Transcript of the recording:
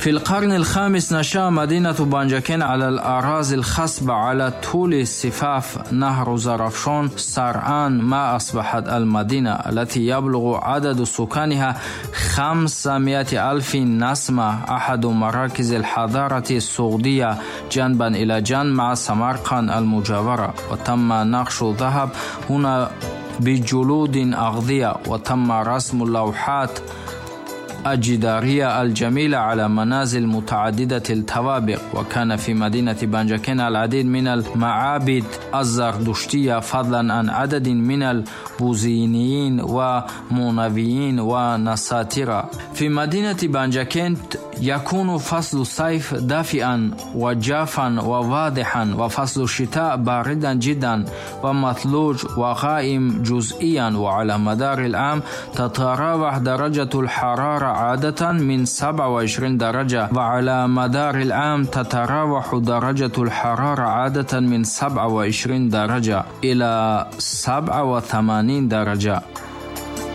في القرن الخامس نشأ مدينة بانجاكين على الأراضي الخصبة على طول سفاف نهر زرافشان سرعان ما أصبحت المدينة التي يبلغ عدد سكانها 500,000 نسمة أحد مراكز الحضارة السعودية جنبا إلى جنب مع سمرقند المجاورة، وتم نقش الذهب هنا بجلود أغذية، وتم رسم اللوحات الجدارية الجميلة على منازل متعددة الطوابق. وكان في مدينة بانجاكين العديد من المعابد الزرتشتية فضلا عن عدد من البوذيين ومونويين ونساترة. في مدينة بانجاكين يكون فصل الصيف دافئا وجافا وواضحا، وفصل الشتاء باردا جدا ومثلوج وغائم جزئيا، وعلى مدار العام تتراوح درجة الحرارة عادة من 27 درجة، وعلى مدار العام تتراوح درجة الحرارة عادة من 27 درجة إلى 87 درجة.